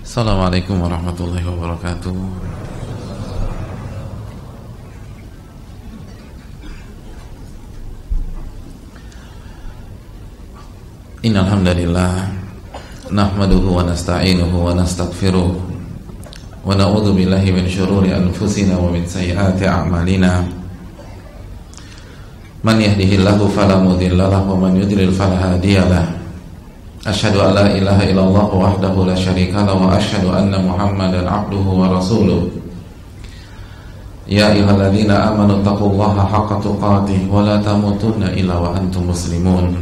Assalamualaikum warahmatullahi wabarakatuh. Innal hamdalillah nahmaduhu wa nasta'inuhu wa nastaghfiruh wa na'udzu billahi min shururi anfusina wa min sayyiati a'malina. Man yahdihillahu fala mudilla lahu wa man yudlil fala hadiyalah. Asyhadu an la ilaha illallah wahdahu la syarika lahu wa asyhadu anna Muhammadan abduhu wa rasuluh. Ya ayyuhalladzina amanu taqullaha haqqa tuqatih wa la tamutunna illa wa antum muslimun.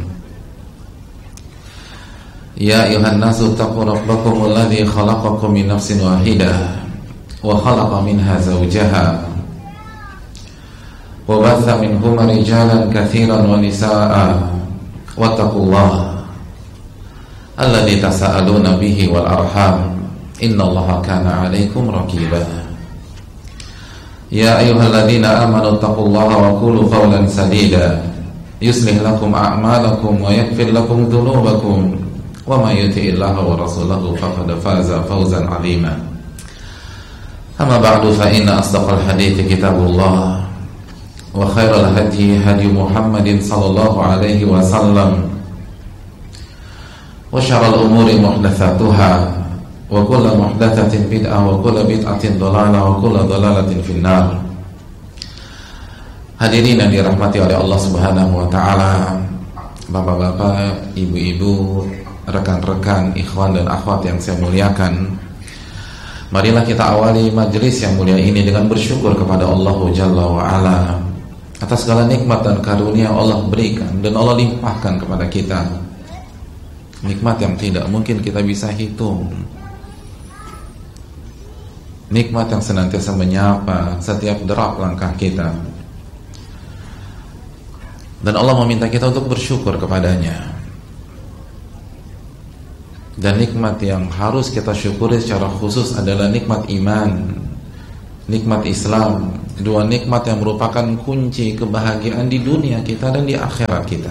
Ya ayyuhan nasu taqu rabbakumul ladzi khalaqakum min nafsin wahidah wa khalaqa minha zawjaha wa batha minhuma rijalan katsiran wa nisaa'a wattaqullaha alladzi tasaaluna bihi wal arham innallaha kana 'alaikum raqiba. Ya ayyuhalladzina amanu taqullaha wa qulu qawlan sadida yuslih lakum a'malakum wa yaghfir lakum dhunubakum wa may yuti'illaha wa rasulahu faqad faza fawzan 'azima. Amma ba'du fa inna asdaqal hadithi kitabullah wa khairal hadyi hadyu Muhammadin sallallahu alaihi wasallam wa syarrul umuri muhdatsatuha wa kullu muhdatsatin bid'ah wa kullu bid'atin dhalalah wa kullu dhalalatin finnar. Hadirin yang dirahmati oleh Allah Subhanahu wa taala, bapak-bapak, ibu-ibu, rekan-rekan, ikhwan dan akhwat yang saya muliakan, marilah kita awali majelis yang mulia ini dengan bersyukur kepada Allah Jalla wa Ala atas segala nikmat dan karunia Allah berikan dan Allah limpahkan kepada kita. Nikmat yang tidak mungkin kita bisa hitung. Nikmat yang senantiasa menyapa setiap derap langkah kita. Dan Allah meminta kita untuk bersyukur kepadanya. Dan nikmat yang harus kita syukuri secara khusus adalah nikmat iman, nikmat Islam. Dua nikmat yang merupakan kunci kebahagiaan di dunia kita dan di akhirat kita.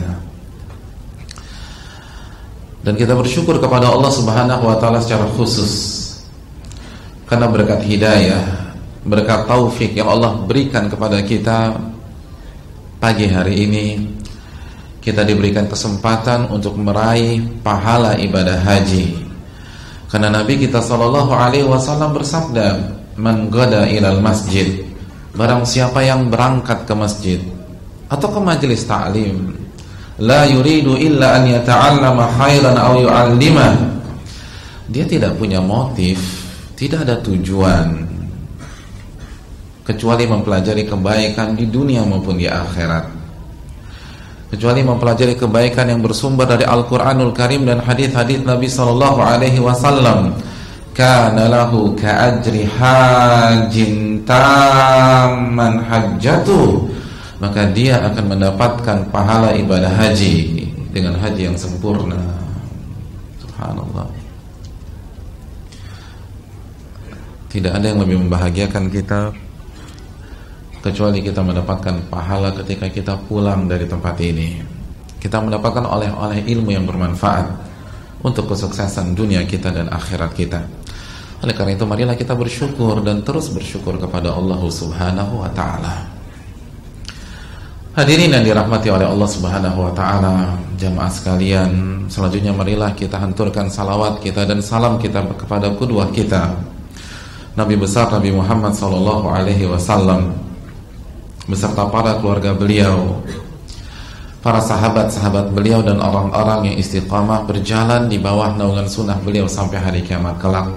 Dan kita bersyukur kepada Allah Subhanahu wa taala secara khusus karena berkat hidayah, berkat taufik yang Allah berikan kepada kita, pagi hari ini kita diberikan kesempatan untuk meraih pahala ibadah haji. Karena Nabi kita sallallahu alaihi wasallam bersabda, "Man ghada ilal masjid," barang siapa yang berangkat ke masjid atau ke majelis ta'lim, la yuridu illa an yata'allama khairan aw yu'allimah, dia tidak punya motif, tidak ada tujuan kecuali mempelajari kebaikan di dunia maupun di akhirat, kecuali mempelajari kebaikan yang bersumber dari Al-Qur'anul Karim dan hadis-hadis Nabi sallallahu alaihi wasallam. Kana lahu ka'ajri hajin tamman hajjatu, maka dia akan mendapatkan pahala ibadah haji dengan haji yang sempurna. Subhanallah. Tidak ada yang lebih membahagiakan kita kecuali kita mendapatkan pahala ketika kita pulang dari tempat ini. Kita mendapatkan oleh-oleh ilmu yang bermanfaat untuk kesuksesan dunia kita dan akhirat kita. Oleh karena itu marilah kita bersyukur dan terus bersyukur kepada Allah Subhanahu wa taala. Hadirin yang dirahmati oleh Allah Subhanahu wa taala, jamaah sekalian, selanjutnya marilah kita hanturkan salawat kita dan salam kita kepada qudwah kita, Nabi besar Nabi Muhammad sallallahu alaihi wasallam beserta para keluarga beliau, para sahabat-sahabat beliau dan orang-orang yang istiqamah berjalan di bawah naungan sunnah beliau sampai hari kiamat kelak.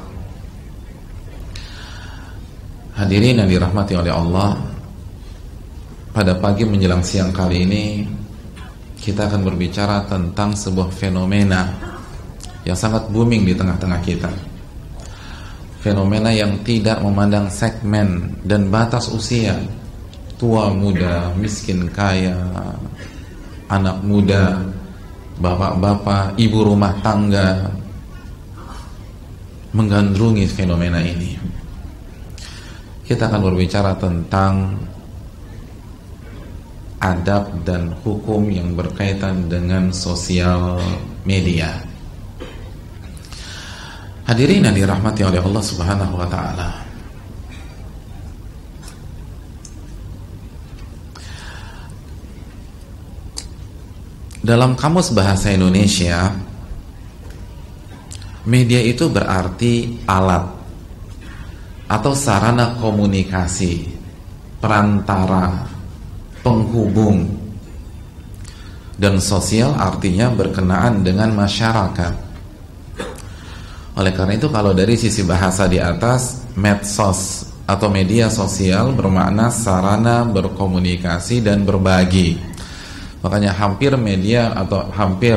Hadirin yang dirahmati oleh Allah, pada pagi menjelang siang kali ini kita akan berbicara tentang sebuah fenomena yang sangat booming di tengah-tengah kita. Fenomena yang tidak memandang segmen dan batas usia, tua muda, miskin kaya, anak muda, bapak-bapak, ibu rumah tangga menggandrungi fenomena ini. Kita akan berbicara tentang adab dan hukum yang berkaitan dengan sosial media. Hadirin yang dirahmati oleh Allah Subhanahu wa taala. Dalam Kamus Bahasa Indonesia, media itu berarti alat atau sarana komunikasi, perantara, penghubung, dan sosial artinya berkenaan dengan masyarakat. Oleh karena itu, kalau dari sisi bahasa di atas, medsos atau media sosial bermakna sarana berkomunikasi dan berbagi. Makanya hampir media atau hampir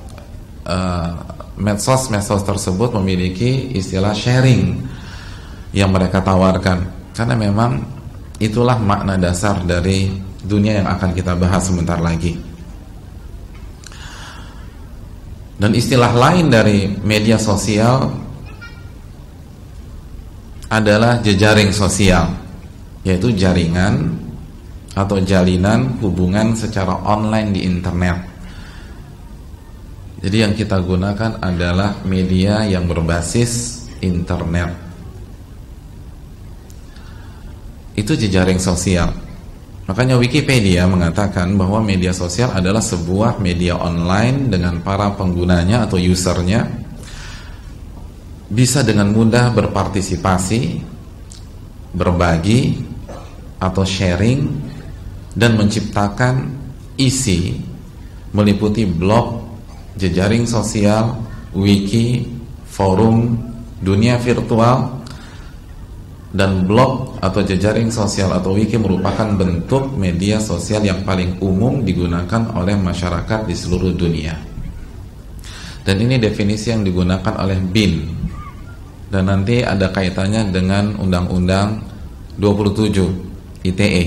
medsos tersebut memiliki istilah sharing yang mereka tawarkan, karena memang itulah makna dasar dari dunia yang akan kita bahas sebentar lagi. Dan istilah lain dari media sosial adalah jejaring sosial, yaitu jaringan atau jalinan hubungan secara online di internet. Jadi yang kita gunakan adalah media yang berbasis internet. Itu jejaring sosial. Makanya Wikipedia mengatakan bahwa media sosial adalah sebuah media online dengan para penggunanya atau usernya bisa dengan mudah berpartisipasi, berbagi atau sharing, dan menciptakan isi meliputi blog, jejaring sosial, wiki, forum, dunia virtual. Dan blog atau jejaring sosial atau wiki merupakan bentuk media sosial yang paling umum digunakan oleh masyarakat di seluruh dunia. Dan ini definisi yang digunakan oleh BIN, dan nanti ada kaitannya dengan Undang-Undang 27 ITE.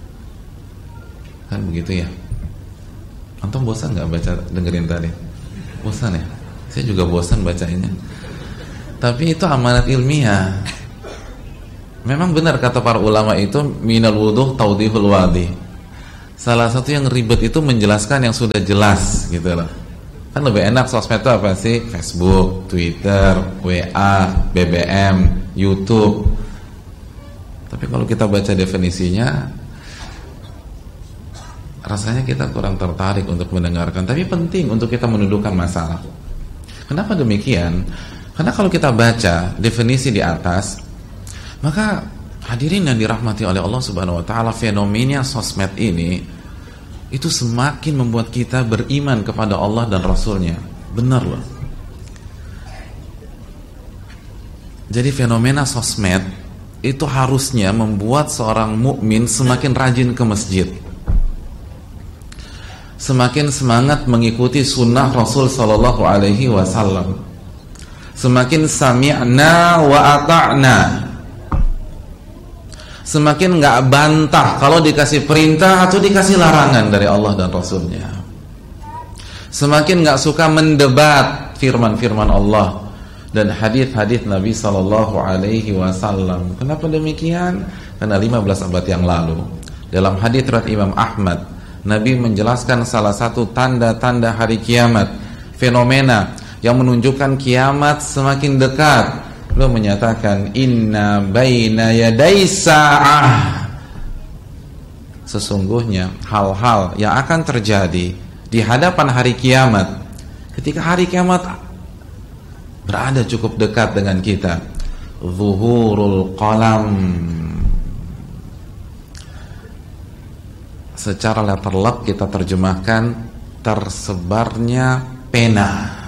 Kan begitu ya? Antum bosan gak baca dengerin tadi? Bosan ya? Saya juga bosan bacanya. Tapi itu amanat ilmiah. Memang benar kata para ulama itu, minal wuduh taudihul wadi. Salah satu yang ribet itu menjelaskan yang sudah jelas gitu loh. Kan lebih enak sosmed itu apa sih? Facebook, Twitter, WA, BBM, YouTube. Tapi kalau kita baca definisinya, rasanya kita kurang tertarik untuk mendengarkan. Tapi penting untuk kita menundukkan masalah. Kenapa demikian? Karena kalau kita baca definisi di atas, maka hadirin yang dirahmati oleh Allah Subhanahu wa taala, fenomena sosmed ini itu semakin membuat kita beriman kepada Allah dan Rasulnya. Benar loh. Jadi fenomena sosmed itu harusnya membuat seorang mukmin semakin rajin ke masjid, semakin semangat mengikuti sunnah Rasul Sallallahu Alaihi Wasallam, semakin sami'na wa ata'na, semakin nggak bantah kalau dikasih perintah atau dikasih larangan dari Allah dan Rasulnya, semakin nggak suka mendebat firman-firman Allah dan hadis-hadis Nabi Sallallahu Alaihi Wasallam. Kenapa demikian? Karena 15 abad yang lalu dalam hadis riwayat Imam Ahmad, Nabi menjelaskan salah satu tanda-tanda hari kiamat, fenomena yang menunjukkan kiamat semakin dekat. Beliau menyatakan, inna baina yaday sa'ah, sesungguhnya hal-hal yang akan terjadi di hadapan hari kiamat, ketika hari kiamat berada cukup dekat dengan kita. Zuhurul qalam, secara letter luck kita terjemahkan tersebarnya pena,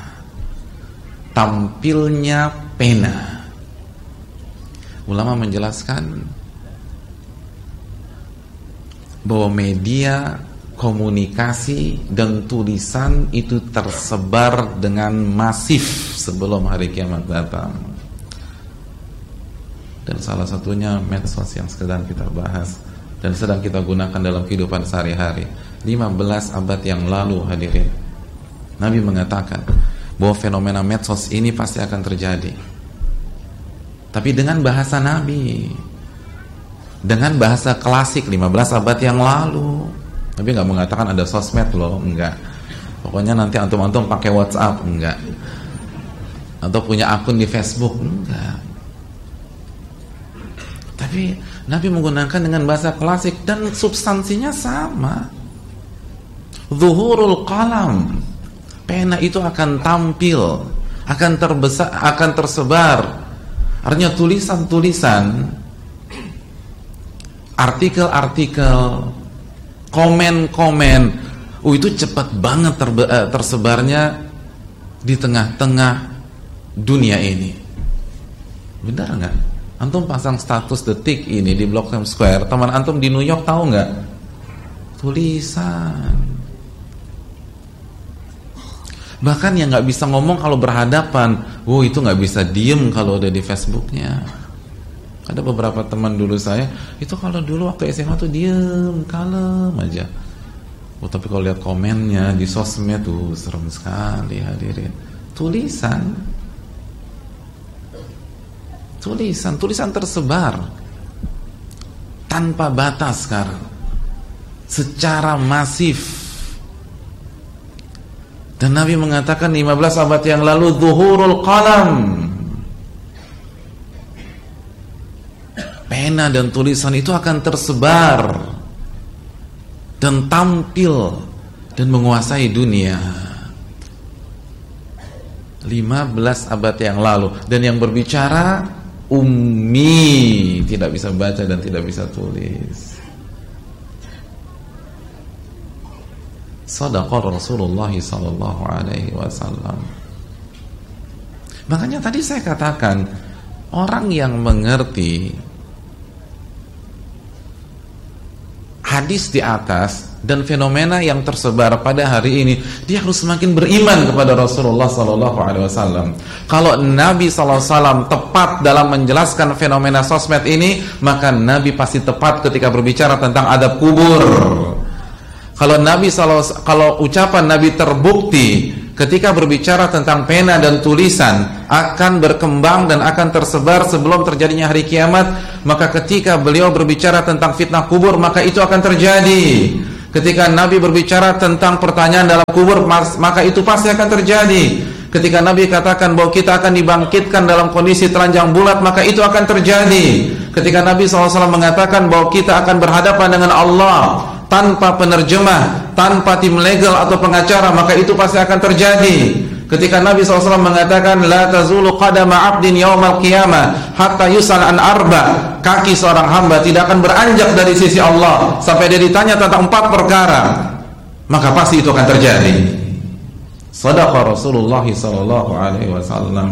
tampilnya pena. Ulama menjelaskan bahwa media komunikasi dan tulisan itu tersebar dengan masif sebelum hari kiamat datang. Dan salah satunya medsos yang sedang kita bahas dan sedang kita gunakan dalam kehidupan sehari-hari. 15 abad yang lalu, hadirin, Nabi mengatakan bahwa fenomena medsos ini pasti akan terjadi, tapi dengan bahasa Nabi, dengan bahasa klasik 15 abad yang lalu. Nabi nggak mengatakan ada sosmed loh, enggak. Pokoknya nanti antum-antum pakai WhatsApp, enggak. atau punya akun di Facebook, enggak. Tapi Nabi menggunakan dengan bahasa klasik dan substansinya sama. Zuhurul qalam, pena itu akan tampil, akan tersebar. Artinya tulisan-tulisan, artikel-artikel, komen-komen, itu cepat banget tersebarnya di tengah-tengah dunia ini. Benar nggak? Antum pasang status detik ini di Blok M Square, teman antum di New York tahu nggak? Tulisan. Bahkan yang nggak bisa ngomong kalau berhadapan, itu nggak bisa diem kalau udah di Facebooknya. Ada beberapa teman dulu saya, itu kalau dulu waktu SMA tuh diem, kalem aja. Tapi kalau lihat komennya di sosmed tuh serem sekali hadirin. Tulisan tersebar tanpa batas sekarang, secara masif. Dan Nabi mengatakan 15 abad yang lalu, zuhurul qalam, pena dan tulisan itu akan tersebar dan tampil dan menguasai dunia. 15 abad yang lalu. Dan yang berbicara ummi, tidak bisa baca dan tidak bisa tulis. Shadaqa Rasulullah sallallahu alaihi wasallam. Makanya tadi saya katakan, orang yang mengerti hadis di atas dan fenomena yang tersebar pada hari ini, dia harus semakin beriman kepada Rasulullah sallallahu alaihi wasallam. Kalau Nabi sallallahu alaihi wasallam tepat dalam menjelaskan fenomena sosmed ini, maka Nabi pasti tepat ketika berbicara tentang adab kubur. Kalau ucapan Nabi terbukti ketika berbicara tentang pena dan tulisan akan berkembang dan akan tersebar sebelum terjadinya hari kiamat, maka ketika beliau berbicara tentang fitnah kubur, maka itu akan terjadi. Ketika Nabi berbicara tentang pertanyaan dalam kubur, maka itu pasti akan terjadi. Ketika Nabi katakan bahwa kita akan dibangkitkan dalam kondisi telanjang bulat, maka itu akan terjadi. Ketika Nabi SAW mengatakan bahwa kita akan berhadapan dengan Allah tanpa penerjemah, tanpa tim legal atau pengacara, maka itu pasti akan terjadi. Ketika Nabi SAW mengatakan la tazulu qadama 'abdin yaumal qiyamah hatta yus'al an arba, kaki seorang hamba tidak akan beranjak dari sisi Allah sampai dia ditanya tentang 4 perkara, maka pasti itu akan terjadi. Shadaqa Rasulullah sallallahu alaihi wasallam.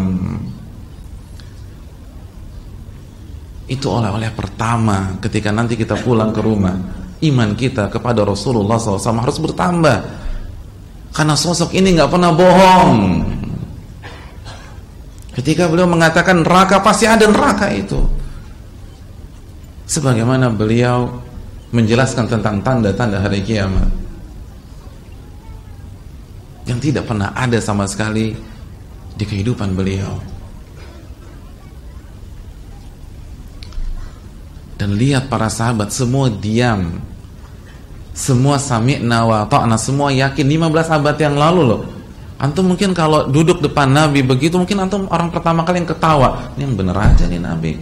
Itu oleh-oleh pertama ketika nanti kita pulang ke rumah. Iman kita kepada Rasulullah SAW harus bertambah, karena sosok ini nggak pernah bohong. Ketika beliau mengatakan neraka, pasti ada neraka itu. Sebagaimana beliau menjelaskan tentang tanda-tanda hari kiamat yang tidak pernah ada sama sekali di kehidupan beliau. Dan lihat para sahabat semua diam, semua sami'na wa ta'na, semua yakin. 15 abad yang lalu loh. Antum mungkin kalau duduk depan Nabi begitu, mungkin antum orang pertama kali yang ketawa, ini yang bener aja nih Nabi.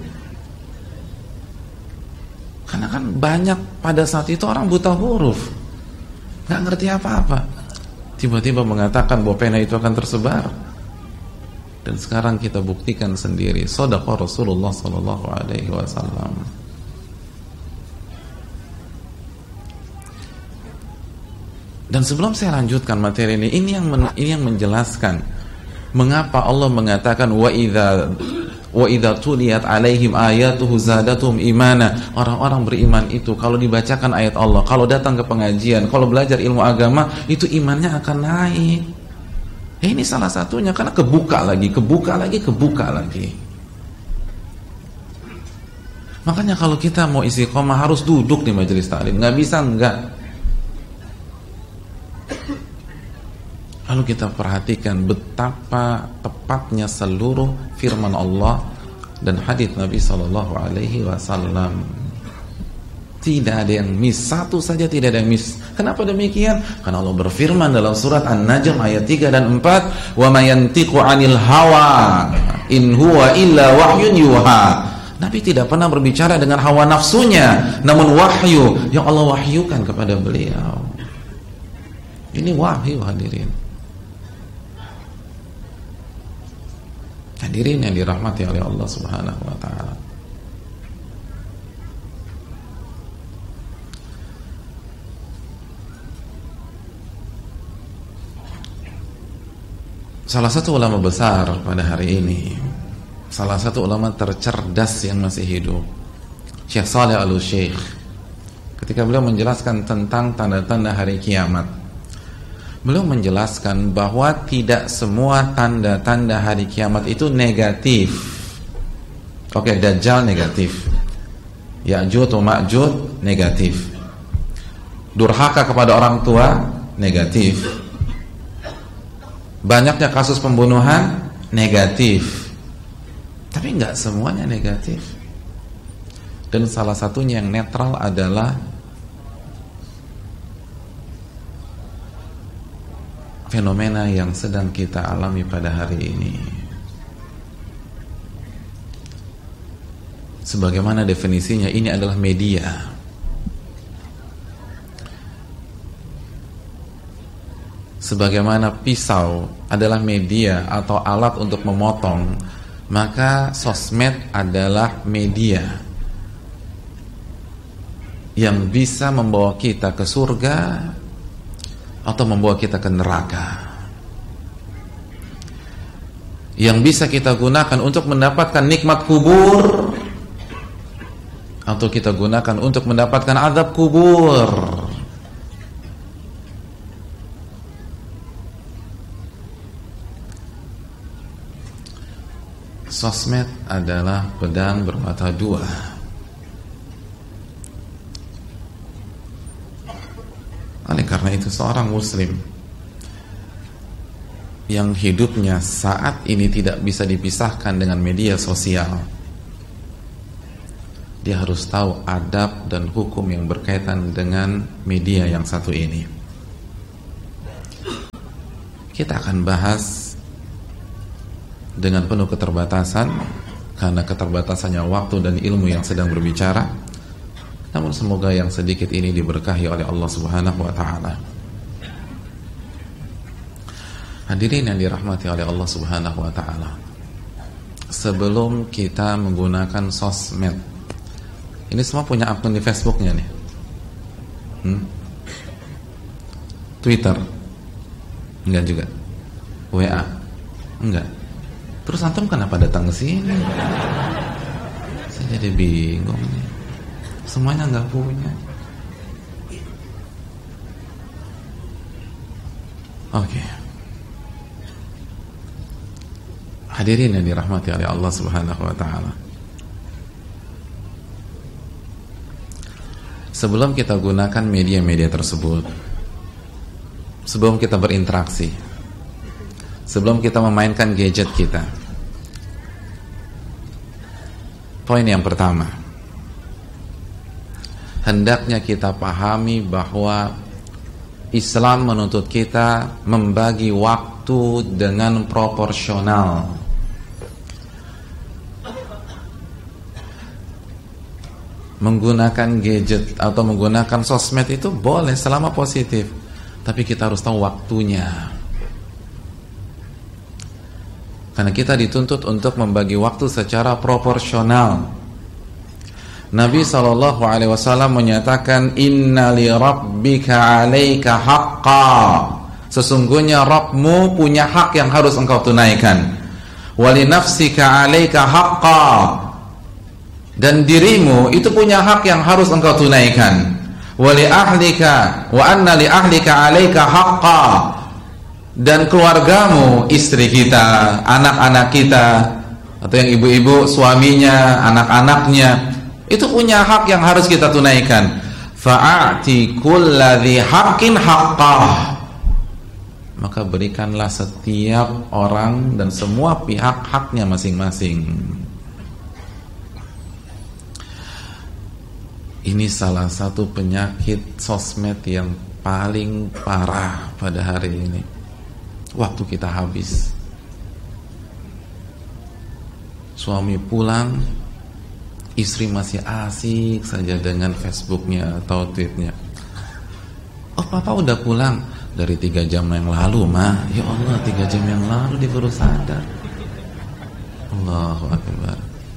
Karena kan banyak pada saat itu orang buta huruf, gak ngerti apa-apa. Tiba-tiba mengatakan bahwa pena itu akan tersebar. Dan sekarang kita buktikan sendiri. Shadaqa Rasulullah sallallahu alaihi wasallam. Dan sebelum saya lanjutkan materi ini yang menjelaskan mengapa Allah mengatakan wa idza tuliyat alaihim ayatuhu zadatuhum imana. Orang-orang beriman itu kalau dibacakan ayat Allah, kalau datang ke pengajian, kalau belajar ilmu agama, itu imannya akan naik. Ini salah satunya, karena kebuka lagi. Makanya kalau kita mau istiqomah harus duduk di majelis taklim, nggak bisa enggak. Lalu kita perhatikan betapa tepatnya seluruh firman Allah dan hadits Nabi sallallahu alaihi wasallam. Tidak ada yang miss, satu saja tidak ada yang miss. Kenapa demikian? Karena Allah berfirman dalam surat An-Najm ayat 3 dan 4, "Wa may yantiqu 'anil hawa in huwa illa wahyun yuha." Nabi tidak pernah berbicara dengan hawa nafsunya, namun wahyu yang Allah wahyukan kepada beliau. Ini wahyu, hadirin. Hadirin yang dirahmati oleh Allah Subhanahu wa taala. Salah satu ulama besar pada hari ini, salah satu ulama tercerdas yang masih hidup, Syekh Shalih Al-Utsaimin, ketika beliau menjelaskan tentang tanda-tanda hari kiamat, beliau menjelaskan bahwa tidak semua tanda-tanda hari kiamat itu negatif. Oke, Dajjal negatif, Ya'juj wa Ma'juj negatif, durhaka kepada orang tua negatif, banyaknya kasus pembunuhan negatif. Tapi enggak semuanya negatif. Dan salah satunya yang netral adalah fenomena yang sedang kita alami pada hari ini. Sebagaimana definisinya, ini adalah media. Sebagaimana pisau adalah media atau alat untuk memotong, maka sosmed adalah media yang bisa membawa kita ke surga atau membawa kita ke neraka, yang bisa kita gunakan untuk mendapatkan nikmat kubur atau kita gunakan untuk mendapatkan azab kubur. Sosmed adalah pedang bermata dua. Oleh karena itu, seorang muslim yang hidupnya saat ini tidak bisa dipisahkan dengan media sosial, dia harus tahu adab dan hukum yang berkaitan dengan media yang satu ini. Kita akan bahas dengan penuh keterbatasan, karena keterbatasannya waktu dan ilmu yang sedang berbicara. Namun semoga yang sedikit ini diberkahi oleh Allah Subhanahu wa taala. Hadirin yang dirahmati oleh Allah Subhanahu wa taala, sebelum kita menggunakan sosmed, ini semua punya akun di Facebooknya nih, Twitter enggak juga, WA enggak. Terus antum kenapa datang ke sini? Saya jadi bingung nih. Semuanya nggak punya. Oke. Hadirin yang dirahmati oleh Allah Subhanahu wa taala. Sebelum kita gunakan media-media tersebut, sebelum kita berinteraksi, sebelum kita memainkan gadget kita, poin yang pertama, hendaknya kita pahami bahwa Islam menuntut kita membagi waktu dengan proporsional. Menggunakan gadget atau menggunakan sosmed itu boleh selama positif, tapi kita harus tahu waktunya. Karena kita dituntut untuk membagi waktu secara proporsional. Nabi SAW menyatakan, Inna li rabbika alaika haqqa. Sesungguhnya Rabbmu punya hak yang harus engkau tunaikan. Wa li nafsika alaika haqqa. Dan dirimu itu punya hak yang harus engkau tunaikan. Wa li ahlika wa anna li ahlika alaika haqqa. Dan keluargamu, istri kita, anak-anak kita, atau yang ibu-ibu, suaminya, anak-anaknya, itu punya hak yang harus kita tunaikan. Fa'ati kulladzi haqqin haqqah. Maka berikanlah setiap orang dan semua pihak haknya masing-masing. Ini salah satu penyakit sosmed yang paling parah pada hari ini. Waktu kita habis. Suami pulang, istri masih asik saja dengan Facebooknya atau tweetnya. Oh, papa udah pulang dari 3 jam yang lalu, mah. Ya Allah, 3 jam yang lalu dia baru sadar. Allahu Akbar.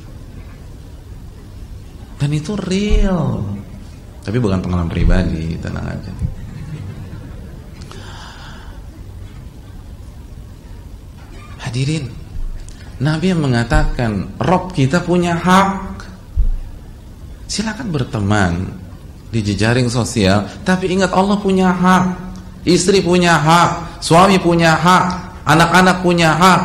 Dan itu real. Tapi bukan pengalaman pribadi, tenang aja. Hadirin, Nabi yang mengatakan Rob kita punya hak. Silakan berteman di jejaring sosial, tapi ingat Allah punya hak. Istri punya hak, suami punya hak, anak-anak punya hak.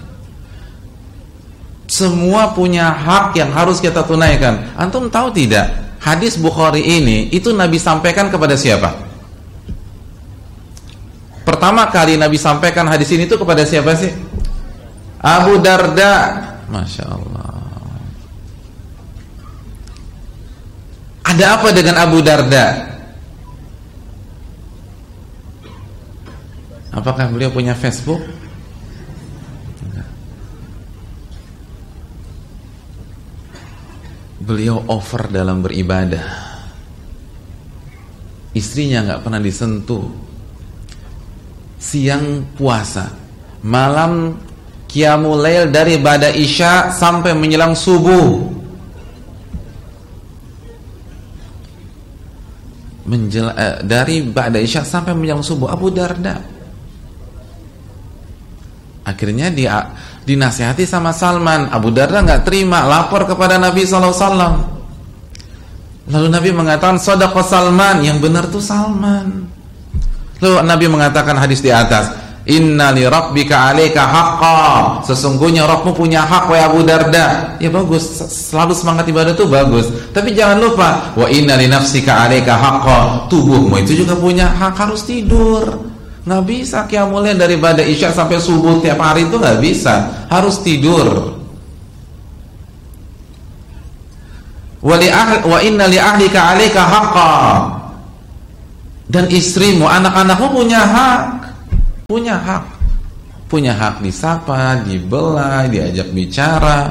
Semua punya hak yang harus kita tunaikan. Antum tahu tidak? Hadis Bukhari ini itu Nabi sampaikan kepada siapa? Pertama kali Nabi sampaikan hadis ini itu kepada siapa sih? Abu Darda. Masya Allah. Ada apa dengan Abu Darda? Apakah beliau punya Facebook? Enggak. Beliau over dalam beribadah. Istrinya nggak pernah disentuh. Siang puasa, malam qiyamul lail dari ba'da isya sampai menjelang subuh. Dari ba'da isya sampai menjelang subuh. Abu Darda. Akhirnya dia dinasihati sama Salman. Abu Darda nggak terima, lapor kepada Nabi SAW. Lalu Nabi mengatakan shadaqa Salman, yang benar tuh Salman. Lalu Nabi mengatakan hadis di atas, inna li rabbika 'alaika haqqan, sesungguhnya Rabbmu punya hak wahai Abu Darda. Ya bagus, selalu semangat ibadah itu bagus. Tapi jangan lupa, wa inna li nafsika 'alaika haqqan, tubuhmu itu juga punya hak, harus tidur. Nggak bisa qiyamul lail dari ba'da isya sampai subuh tiap hari, itu nggak bisa, harus tidur. Wa inna li ahlika 'alaika haqqan, dan istrimu, anak-anakmu punya hak. Punya hak disapa, dibelai, diajak bicara,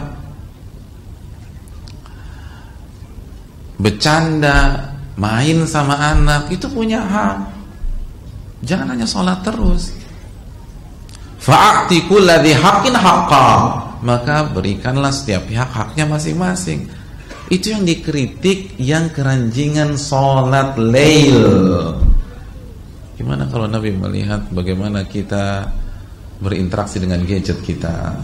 bercanda, main sama anak, itu punya hak. Jangan hanya sholat terus. Fa'ati kulladzi haqqin haqqa, maka berikanlah setiap pihak haknya masing-masing. Itu yang dikritik, yang keranjingan sholat lail. Gimana kalau Nabi melihat bagaimana kita berinteraksi dengan gadget kita?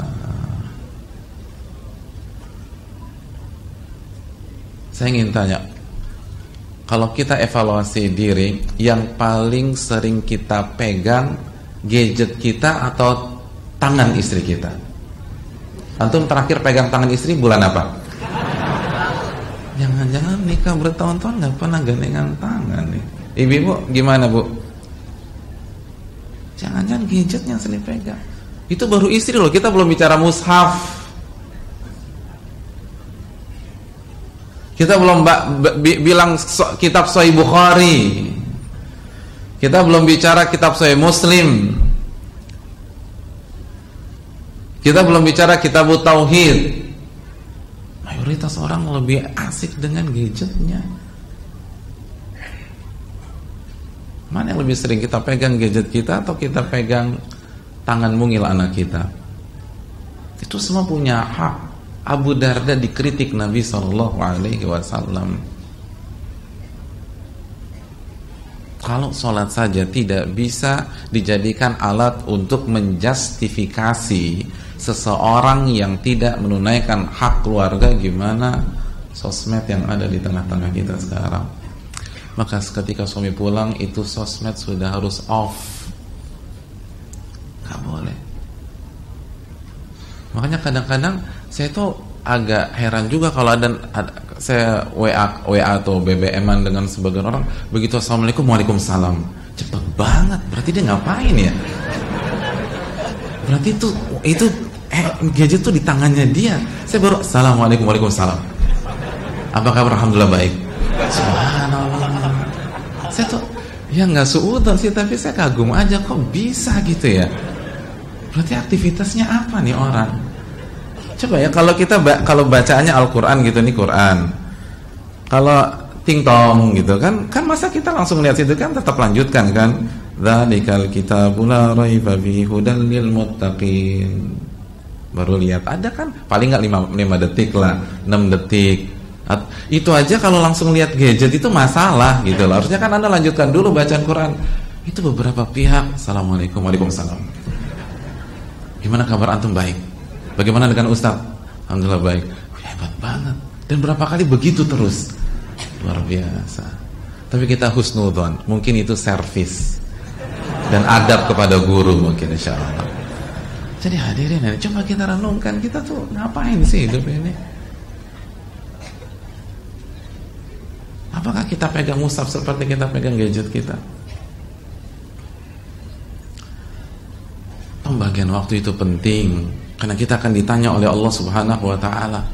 Saya ingin tanya, kalau kita evaluasi diri, yang paling sering kita pegang gadget kita atau tangan istri kita? Antum terakhir pegang tangan istri bulan apa? Jangan-jangan nikah bertahun-tahun nggak pernah gandengan tangan nih. Ibu gimana bu? Jangan-jangan gadget yang sering pegang. Itu baru istri loh, kita belum bicara mushaf. Kita belum bilang kitab Sahih Bukhari. Kita belum bicara kitab Sahih Muslim. Kita belum bicara kitab Tauhid. Mayoritas orang lebih asik dengan gadgetnya. Mana yang lebih sering kita pegang gadget kita atau kita pegang tangan mungil anak kita? Itu semua punya hak. Abu Darda dikritik Nabi SAW. Kalau sholat saja tidak bisa dijadikan alat untuk menjustifikasi seseorang yang tidak menunaikan hak keluarga, gimana sosmed yang ada di tengah-tengah kita sekarang? Maka ketika suami pulang, itu sosmed sudah harus off. Gak boleh. Makanya kadang-kadang saya tuh agak heran juga kalau ada saya WA atau BBM-an dengan sebagian orang, begitu assalamualaikum, waalaikumsalam, cepet banget. Berarti dia ngapain ya? Berarti itu gadget tuh di tangannya dia. Saya baru assalamualaikum, waalaikumsalam. Apa kabar? Alhamdulillah baik. Subhanallah. Saya tuh ya nggak suudon sih, tapi saya kagum aja kok bisa gitu ya. Berarti aktivitasnya apa nih orang? Coba ya kalau kita kalau bacaannya Al-Qur'an gitu nih Quran. Kalau ting-tong gitu kan masa kita langsung lihat situ kan, tetap lanjutkan kan. Dzalikal kitabul la raiba fihi hudal lil muttaqin. Baru lihat ada kan paling nggak 5 detik lah, 6 detik. Itu aja kalau langsung lihat gadget itu masalah gitu loh. Harusnya kan Anda lanjutkan dulu bacaan Quran. Itu beberapa pihak. Assalamualaikum, waalaikumsalam. Gimana kabar antum? Baik. Bagaimana dengan Ustaz? Alhamdulillah baik. Hebat banget. Dan berapa kali begitu terus? Luar biasa. Tapi kita husnudzon, mungkin itu servis dan adab kepada guru mungkin insyaallah. Jadi hadirin, coba kita renungkan, kita tuh ngapain sih hidup ini? Apakah kita pegang mushaf seperti kita pegang gadget kita? Pembagian waktu itu penting karena kita akan ditanya oleh Allah Subhanahu wa taala.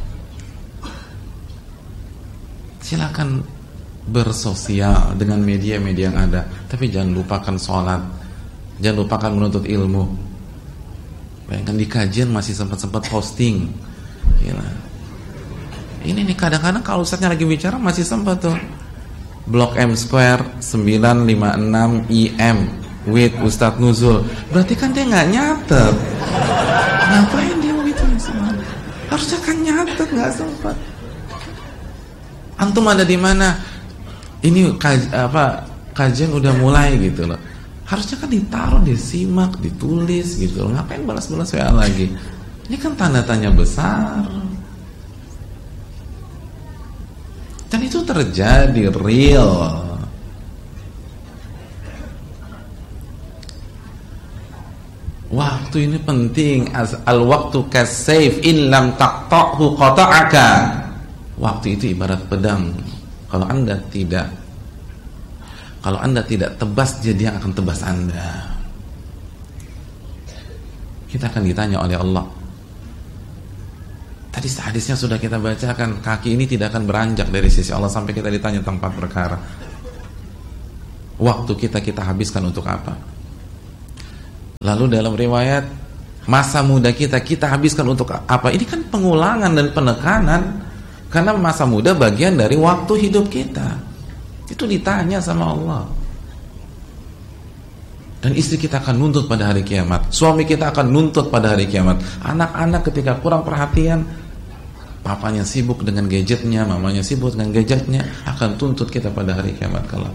Silakan bersosial dengan media-media yang ada, tapi jangan lupakan sholat, jangan lupakan menuntut ilmu. Bayangkan di kajian masih sempat posting. Gila. Ini nih kadang-kadang kalau ustadznya lagi bicara masih sempat tuh. Blok M Square 956 IM with Ustadz Nuzul. Berarti kan dia nggak nyatet. Ngapain dia gitu semua? Harusnya kan nyatet, nggak sempat. Antum ada di mana? Ini kajian udah mulai gitu loh. Harusnya kan ditaruh, disimak, ditulis gitu loh. Ngapain balas-balas WA lagi? Ini kan tanda tanya besar. Dan itu terjadi real. Waktu ini penting. Al-waktu kas-sayf in lam taqta'hu qata'aka. Waktu itu ibarat pedang. Kalau Anda tidak tebas, dia akan tebas Anda. Kita akan ditanya oleh Allah. Tadi hadisnya sudah kita bacakan, kaki ini tidak akan beranjak dari sisi Allah sampai kita ditanya tentang 4 perkara. Waktu kita habiskan untuk apa? Lalu dalam riwayat, masa muda kita habiskan untuk apa? Ini kan pengulangan dan penekanan. Karena masa muda bagian dari waktu hidup kita. Itu ditanya sama Allah. Dan istri kita akan nuntut pada hari kiamat. Suami kita akan nuntut pada hari kiamat. Anak-anak ketika kurang perhatian, papanya sibuk dengan gadgetnya, mamanya sibuk dengan gadgetnya, akan tuntut kita pada hari kiamat kelak.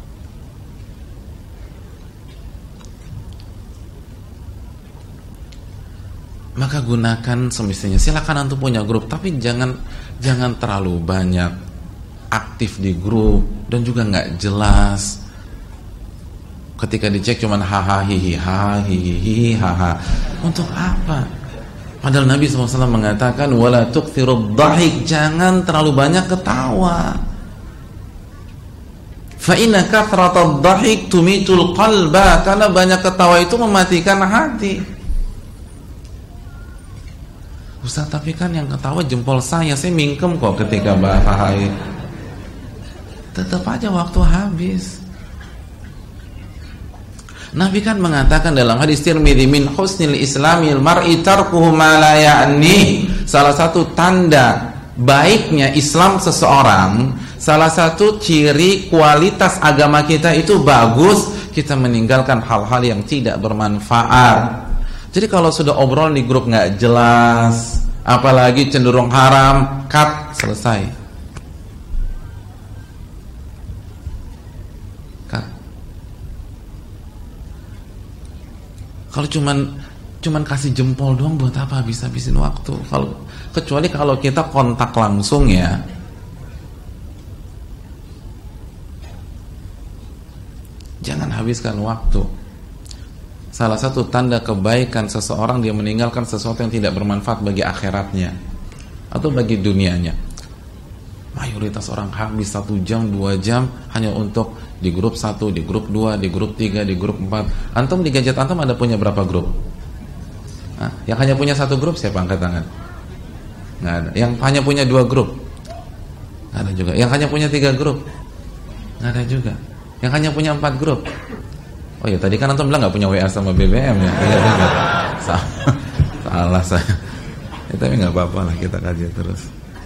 Maka gunakan semestinya. Silakan antum punya grup, tapi jangan terlalu banyak aktif di grup dan juga nggak jelas. Ketika dicek cuman haha hihi haha. Untuk apa? Padahal Nabi SAW mengatakan wala tukthirud dhahik, jangan terlalu banyak ketawa. Fa inna kathratad dhahik tumitul qalba, karena banyak ketawa itu mematikan hati. Ustaz, tapi kan yang ketawa jempol saya mingkem kok ketika bahaya. Tetap aja waktu habis. Nabi kan mengatakan dalam hadis Tirmidzi, min husnil islamil mar'i tarkuhu ma la ya'ni. Salah satu tanda baiknya Islam seseorang, salah satu ciri kualitas agama kita itu bagus, kita meninggalkan hal-hal yang tidak bermanfaat. Jadi kalau sudah obrolan di grup nggak jelas, apalagi cenderung haram, cut, selesai. Cut. Kalau cuman kasih jempol doang, buat apa habis-habisin waktu? Kecuali kalau kita kontak langsung ya. Jangan habiskan waktu. Salah satu tanda kebaikan seseorang, dia meninggalkan sesuatu yang tidak bermanfaat bagi akhiratnya atau bagi dunianya. Mayoritas orang habis 1 jam, 2 jam hanya untuk di grup 1, di grup 2, di grup 3, di grup 4. Antum di gadget antum ada punya berapa grup? Yang hanya punya 1 grup siapa, angkat tangan? Nggak ada. Yang hanya punya 2 grup? Nggak ada juga. Yang hanya punya 3 grup? Nggak ada juga. Yang hanya punya 4 grup? Oh ya, tadi kan antum bilang nggak punya WA sama BBM ya? Iya juga. Salah saya. Ya, tapi nggak apa-apa lah, kita kaji terus.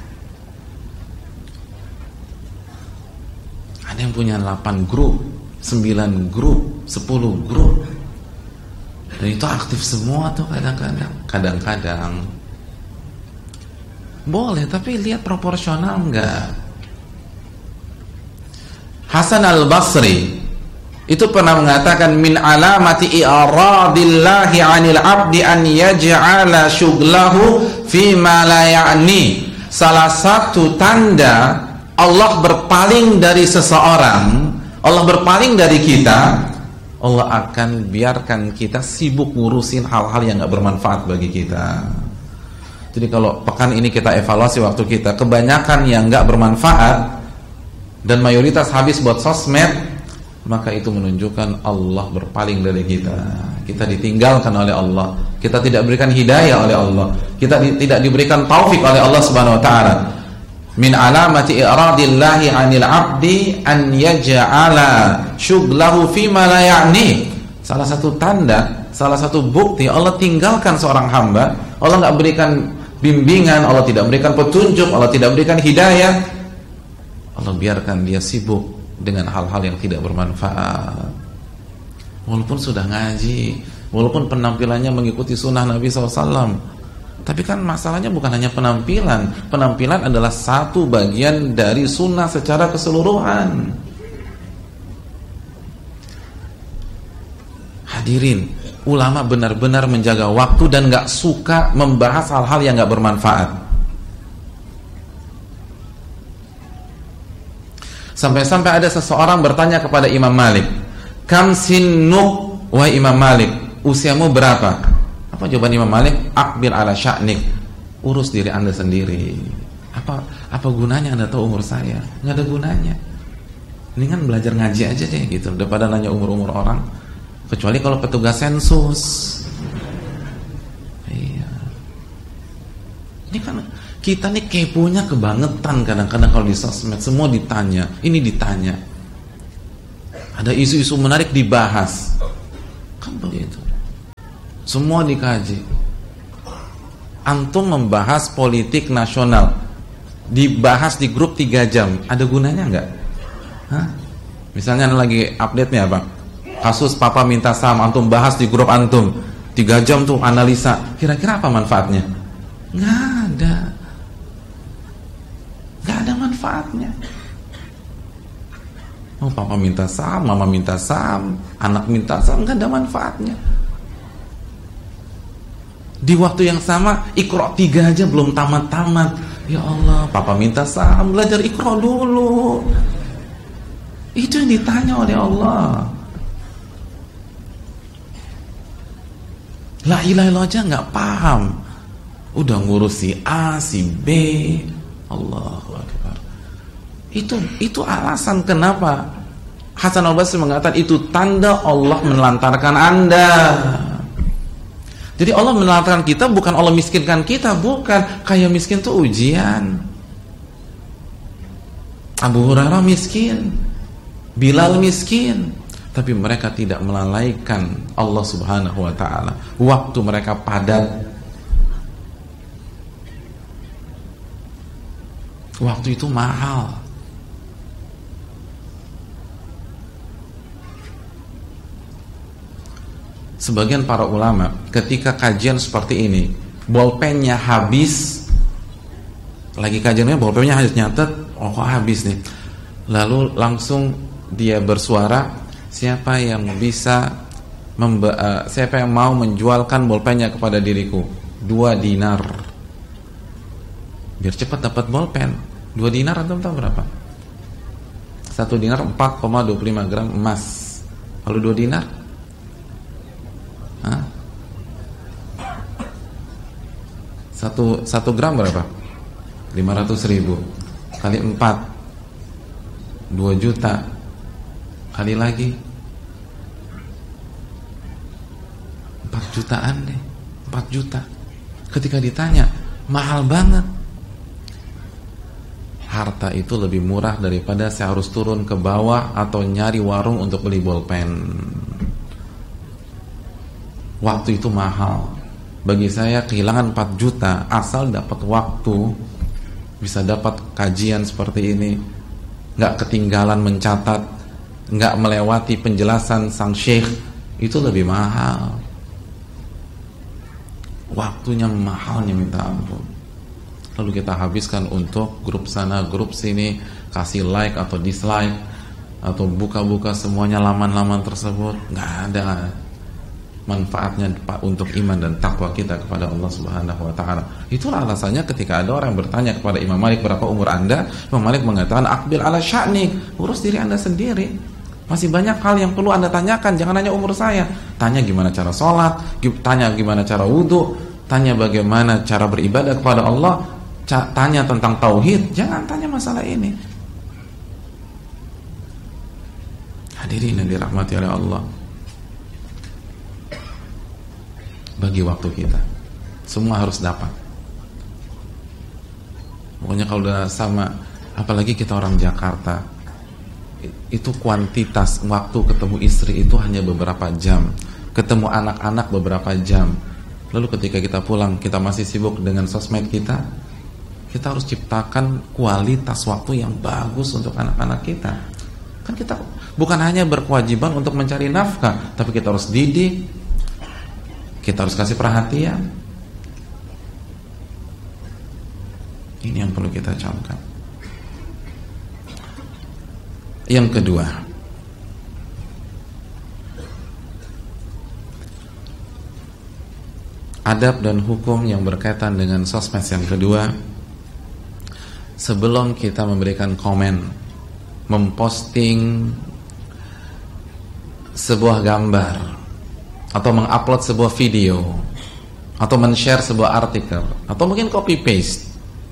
Ada yang punya 8 grup, 9 grup, 10 grup. Dan itu aktif semua tuh kadang-kadang. Kadang-kadang boleh, tapi lihat proporsional enggak. Hasan al-Basri itu pernah mengatakan, min alamati i'radillahi 'anil 'abdi an yaj'ala syughlahu fi ma la ya'ni. Salah satu tanda Allah berpaling dari seseorang, Allah berpaling dari kita, Allah akan biarkan kita sibuk ngurusin hal-hal yang enggak bermanfaat bagi kita. Jadi kalau pekan ini kita evaluasi waktu kita, kebanyakan yang enggak bermanfaat dan mayoritas habis buat sosmed, maka itu menunjukkan Allah berpaling dari kita. Kita ditinggalkan oleh Allah, kita tidak diberikan hidayah oleh Allah, kita tidak diberikan taufik oleh Allah Subhanahu wa taala. Min alamati i'radillahi 'anil 'abdi an yaj'ala syughlahu fi ma la ya'ni. Salah satu tanda, salah satu bukti Allah tinggalkan seorang hamba, Allah enggak berikan bimbingan, Allah tidak berikan petunjuk, Allah tidak berikan hidayah, Allah biarkan dia sibuk dengan hal-hal yang tidak bermanfaat. Walaupun sudah ngaji, walaupun penampilannya mengikuti sunnah Nabi SAW, tapi kan masalahnya bukan hanya penampilan. Penampilan adalah satu bagian dari sunnah secara keseluruhan. Hadirin, ulama benar-benar menjaga waktu dan gak suka membahas hal-hal yang gak bermanfaat. Sampai-sampai ada seseorang bertanya kepada Imam Malik, kam sinnuk, wahai Imam Malik, usiamu berapa? Apa jawaban Imam Malik? Akbil ala sya'nik, urus diri anda sendiri. Apa gunanya anda tahu umur saya? Nggak ada gunanya. Mendingan belajar ngaji aja deh gitu, daripada nanya umur-umur orang. Kecuali kalau petugas sensus. Iya. Ini kan kita nih keponya kebangetan kadang-kadang kalau di sosmed, semua ditanya, ini ditanya. Ada isu-isu menarik dibahas. Kan begitu. Semua dikaji. Antum membahas politik nasional, dibahas di grup 3 jam, ada gunanya enggak? Hah? Misalnya lagi update nih apa? Kasus papa minta saham, antum bahas di grup antum 3 jam tuh analisa, kira-kira apa manfaatnya? Nggak ada. Nggak ada manfaatnya. Oh, papa minta saham, mama minta saham, anak minta saham, nggak ada manfaatnya. Di waktu yang sama, Iqra 3 aja belum tamat-tamat. Ya Allah, papa minta saham, belajar Iqra dulu. Itu yang ditanya oleh Allah. La ilaha illallah aja nggak paham, udah ngurus si A, si B. Allahu Akbar. Itu alasan kenapa Hasan al-Basri mengatakan itu tanda Allah menelantarkan Anda. Jadi Allah menelantarkan kita bukan Allah miskinkan kita, bukan. Kayak miskin tuh ujian. Abu Hurairah miskin, Bilal miskin, tapi mereka tidak melalaikan Allah Subhanahu wa taala. Waktu mereka padat, waktu itu mahal. Sebagian para ulama ketika kajian seperti ini, bolpennya habis, lagi kajiannya bolpennya habis, nyatet, oh kok habis nih, lalu langsung dia bersuara, siapa yang bisa siapa yang mau menjualkan bolpennya kepada diriku, 2 dinar, biar cepat dapat bolpen. 2 dinar atau tahu berapa? 1 dinar 4,25 gram emas. Lalu 2 dinar 1 gram berapa? 500.000 kali 4 2 juta, kali lagi 4 jutaan deh, 4 juta. Ketika ditanya, mahal banget. harta itu lebih murah daripada saya harus turun ke bawah atau nyari warung untuk beli bolpen. Waktu itu mahal. Bagi saya kehilangan 4 juta asal dapat waktu, bisa dapat kajian seperti ini, nggak ketinggalan mencatat, nggak melewati penjelasan sang syekh, itu lebih mahal. Waktunya mahalnya minta ampun. Lalu kita habiskan untuk grup sana, grup sini, kasih like atau dislike, atau buka-buka semuanya laman-laman tersebut. Nggak ada manfaatnya untuk iman dan takwa kita kepada Allah Subhanahu wa ta'ala. Itulah alasannya ketika ada orang yang bertanya kepada Imam Malik, berapa umur anda? Imam Malik mengatakan, aqbil ala sya'nik, urus diri anda sendiri. Masih banyak hal yang perlu anda tanyakan, jangan hanya umur saya. Tanya gimana cara sholat, tanya gimana cara wudhu, tanya bagaimana cara beribadah kepada Allah, tanya tentang tauhid, jangan tanya masalah ini. Hadirin yang dirahmati oleh Allah, bagi waktu kita, semua harus dapat. Pokoknya kalau udah sama, apalagi kita orang Jakarta, itu kuantitas waktu ketemu istri itu hanya beberapa jam, ketemu anak-anak beberapa jam. Lalu ketika kita pulang, kita masih sibuk dengan sosmed kita harus ciptakan kualitas waktu yang bagus untuk anak-anak kita. Kan kita bukan hanya berkewajiban untuk mencari nafkah, tapi kita harus didik, kita harus kasih perhatian. Ini yang perlu kita camkan. Yang kedua, adab dan hukum yang berkaitan dengan sosmed yang kedua. Sebelum kita memberikan komen, memposting sebuah gambar, atau mengupload sebuah video, atau men-share sebuah artikel, atau mungkin copy paste,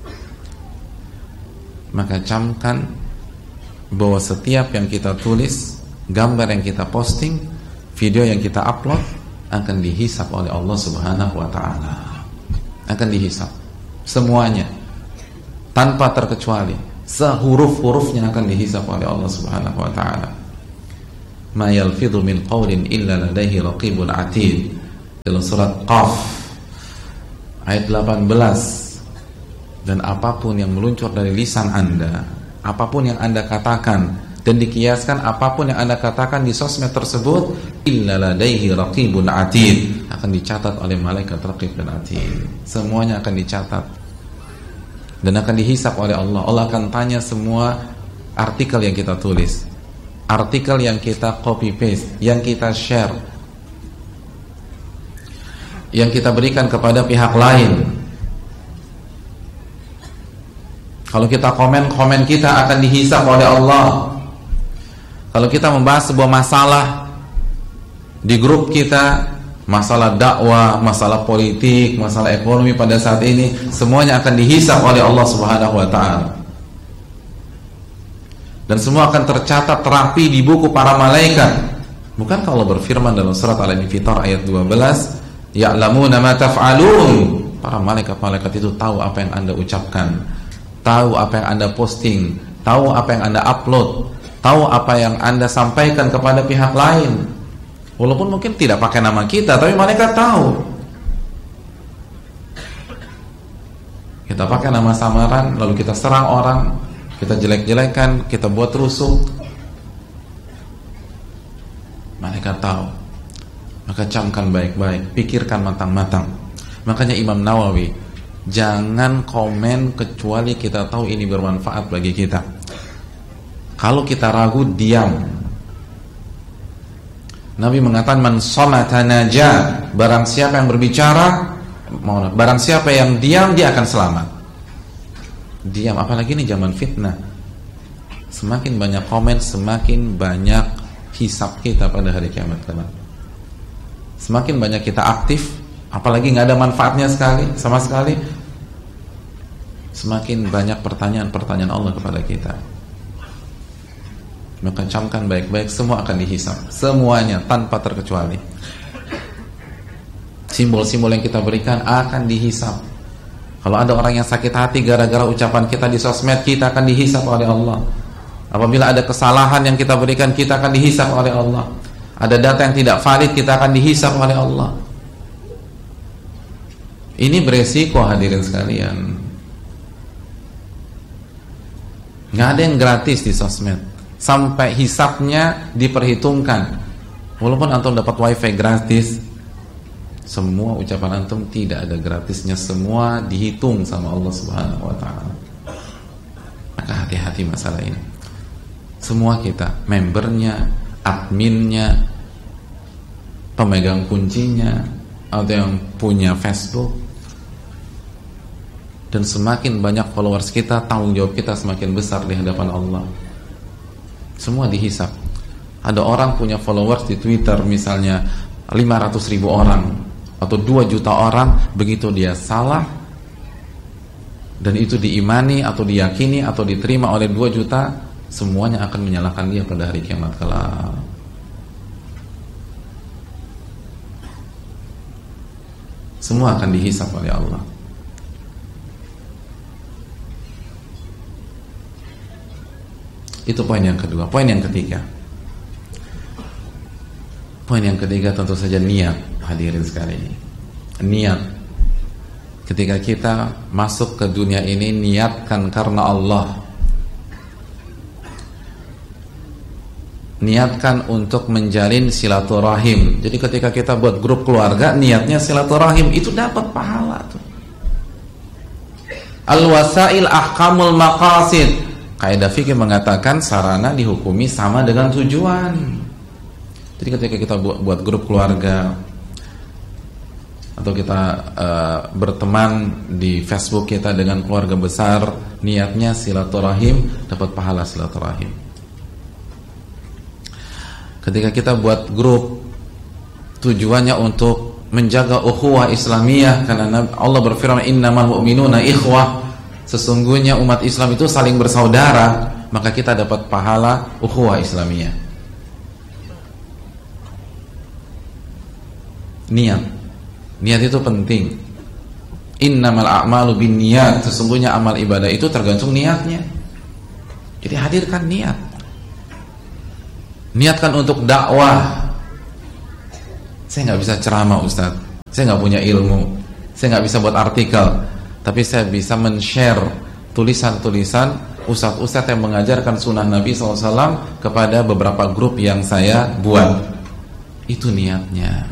maka camkan bahwa setiap yang kita tulis, gambar yang kita posting, video yang kita upload akan dihisap oleh Allah Subhanahu wa ta'ala. Akan dihisap semuanya tanpa terkecuali, sehuruf-hurufnya akan dihisap oleh Allah Subhanahu wa ta'ala. Ma yalfidhu min qawlin illa ladaihi raqibun atid, dalam surat Qaf ayat 18. Dan apapun yang meluncur dari lisan anda, apapun yang anda katakan, dan dikiaskan apapun yang anda katakan di sosmed tersebut, illa ladaihi raqibun atid, akan dicatat oleh malaikat raqib dan atid. Semuanya akan dicatat dan akan dihisap oleh Allah. Allah akan tanya semua artikel yang kita tulis, artikel yang kita copy paste, yang kita share, yang kita berikan kepada pihak lain. Kalau kita komen kita akan dihisap oleh Allah. Kalau kita membahas sebuah masalah di grup kita, masalah dakwah, masalah politik, masalah ekonomi pada saat ini, semuanya akan dihisap oleh Allah Subhanahu wa ta'ala. Dan semua akan tercatat rapi di buku para malaikat. Bukan kalau berfirman dalam surat Al-Infitar ayat 12, ya'lamuna ma taf'alun. Para malaikat-malaikat itu tahu apa yang anda ucapkan, tahu apa yang anda posting, tahu apa yang anda upload, tahu apa yang anda sampaikan kepada pihak lain. Walaupun mungkin tidak pakai nama kita, tapi malaikat tahu. Kita pakai nama samaran, lalu kita serang orang, kita jelek-jelekan, kita buat rusuh, malaikat tahu. Maka camkan baik-baik, pikirkan matang-matang. Makanya Imam Nawawi, jangan komen kecuali kita tahu ini bermanfaat bagi kita. Kalau kita ragu, diam. Nabi mengatakan, man somata naja, barang siapa yang berbicara, barang siapa yang diam, dia akan selamat. Diam, apalagi ini zaman fitnah. Semakin banyak komen, semakin banyak hisab kita pada hari kiamat kelak. Semakin banyak kita aktif, apalagi nggak ada manfaatnya sama sekali, semakin banyak pertanyaan-pertanyaan Allah kepada kita. Maka camkan baik-baik, semua akan dihisap, semuanya tanpa terkecuali. Simbol-simbol yang kita berikan akan dihisap. Kalau ada orang yang sakit hati gara-gara ucapan kita di sosmed, kita akan dihisab oleh Allah. Apabila ada kesalahan yang kita berikan, kita akan dihisab oleh Allah. Ada data yang tidak valid, kita akan dihisab oleh Allah. Ini beresiko, hadirin sekalian. Nggak ada yang gratis di sosmed. Sampai hisabnya diperhitungkan. Walaupun antum dapat wifi gratis, semua ucapan antum tidak ada gratisnya, semua dihitung sama Allah Subhanahu wa ta'ala. Maka hati-hati masalah ini. Semua kita, membernya, adminnya, pemegang kuncinya, atau yang punya Facebook, dan semakin banyak followers kita, tanggung jawab kita semakin besar di hadapan Allah. Semua dihisab. Ada orang punya followers di Twitter misalnya 500.000 orang atau 2 juta orang, begitu dia salah dan itu diimani atau diyakini atau diterima oleh 2 juta, semuanya akan menyalahkan dia pada hari kiamat kelak. Semua akan dihisab oleh Allah. Itu poin yang kedua. Poin yang ketiga. Poin yang ketiga tentu saja niat, hadirin sekalian. Niat. Ketika kita masuk ke dunia ini, niatkan karena Allah. Niatkan untuk menjalin silaturahim. Jadi ketika kita buat grup keluarga, niatnya silaturahim, itu dapat pahala tuh. Al-wasail ahkamul maqasid. Kaidah fikih mengatakan sarana dihukumi sama dengan tujuan. Jadi ketika kita buat grup keluarga atau kita berteman di Facebook kita dengan keluarga besar, niatnya silaturahim, dapat pahala silaturahim. Ketika kita buat grup, tujuannya untuk menjaga ukhuwah Islamiyah, karena Allah berfirman innamal mu'minuna ikhwah, sesungguhnya umat Islam itu saling bersaudara, maka kita dapat pahala ukhuwah Islamiyah. Niat itu penting. Innamal a'malu binniyat, sesungguhnya amal ibadah itu tergantung niatnya. Jadi hadirkan niat. Niatkan untuk dakwah. Saya nggak bisa ceramah, Ustaz. Saya nggak punya ilmu. Saya nggak bisa buat artikel. Tapi saya bisa men-share tulisan-tulisan ustadz-ustadz yang mengajarkan sunnah Nabi SAW kepada beberapa grup yang saya buat. Itu niatnya.